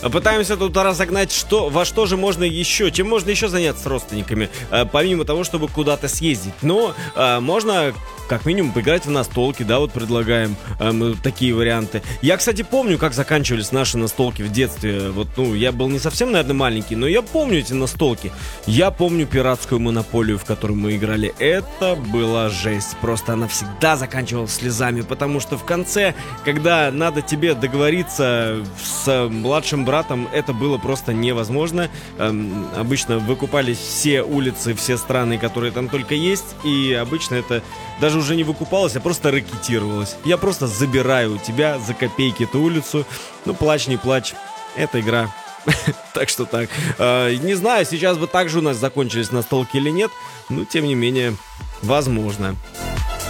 Пытаемся тут разогнать, во что же можно еще, чем можно еще заняться с родственниками, помимо того, чтобы куда-то съездить. Но можно как минимум поиграть в настолки, да, вот предлагаем такие варианты. Я, кстати, помню, как заканчивались наши настолки в детстве. Вот, я был не совсем, наверное, маленький, но я помню эти настолки. Я помню пиратскую монополию, в которую мы играли. Это была жесть. Просто она всегда заканчивалась слезами, потому что в конце, когда надо тебе договориться с младшим братом, это было просто невозможно. Обычно выкупались все улицы, все страны, которые там только есть, и обычно это даже уже не выкупалось, а просто ракетировалось. Я просто забираю у тебя за копейки эту улицу. Плачь, не плачь, это игра. Так что так. Не знаю, сейчас бы так же у нас закончились настолки или нет, но тем не менее, возможно.